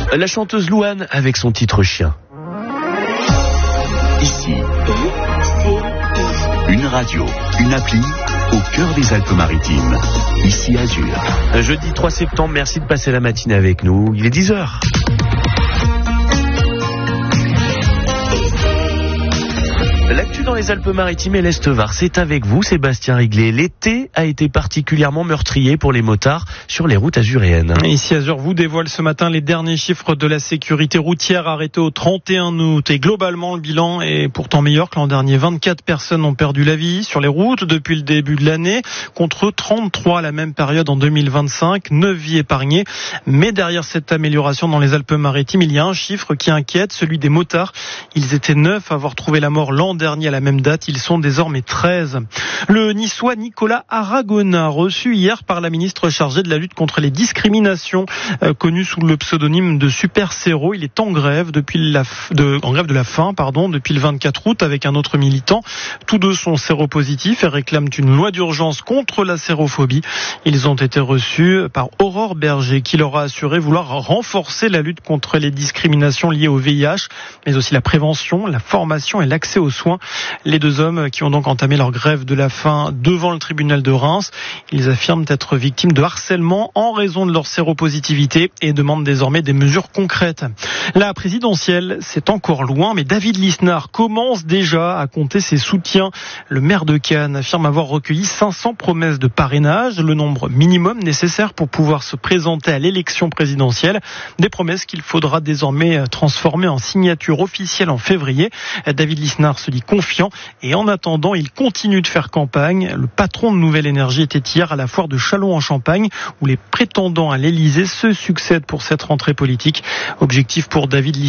La chanteuse Louane avec son titre Chien. Ici, une radio, une appli au cœur des Alpes-Maritimes. Ici Azur. Jeudi 3 septembre, merci de passer la matinée avec nous. Il est 10h. L'actu dans les Alpes-Maritimes et l'Est-Var, c'est avec vous, Sébastien Riglet. L'été a été particulièrement meurtrier pour les motards sur les routes azuréennes. Ici Azur vous dévoile ce matin les derniers chiffres de la sécurité routière arrêtée au 31 août. Et globalement, le bilan est pourtant meilleur que l'an dernier. 24 personnes ont perdu la vie sur les routes depuis le début de l'année, contre 33 à la même période en 2025. 9 vies épargnées. Mais derrière cette amélioration dans les Alpes-Maritimes, il y a un chiffre qui inquiète, celui des motards. Ils étaient 9 à avoir trouvé la mort l'an dernier à la même date, ils sont désormais 13. Le Niçois Nicolas Aragona, reçu hier par la ministre chargée de la lutte contre les discriminations, connu sous le pseudonyme de Super Séro. Il est en grève de la faim, depuis le 24 août avec un autre militant. Tous deux sont séropositifs et réclament une loi d'urgence contre la sérophobie. Ils ont été reçus par Aurore Berger qui leur a assuré vouloir renforcer la lutte contre les discriminations liées au VIH, mais aussi la prévention, la formation et l'accès aux soins. Les deux hommes qui ont donc entamé leur grève de la faim devant le tribunal de Reims, ils affirment être victimes de harcèlement en raison de leur séropositivité et demandent désormais des mesures concrètes. La présidentielle, c'est encore loin, mais David Lisnard commence déjà à compter ses soutiens. Le maire de Cannes affirme avoir recueilli 500 promesses de parrainage, le nombre minimum nécessaire pour pouvoir se présenter à l'élection présidentielle. Des promesses qu'il faudra désormais transformer en signature officielle en février. David Lisnard se dit confiant et en attendant, il continue de faire campagne. Le patron de Nouvelle Énergie était hier à la foire de Châlons-en-Champagne où les prétendants à l'Élysée se succèdent pour cette rentrée politique. Objectif pour David Lisnard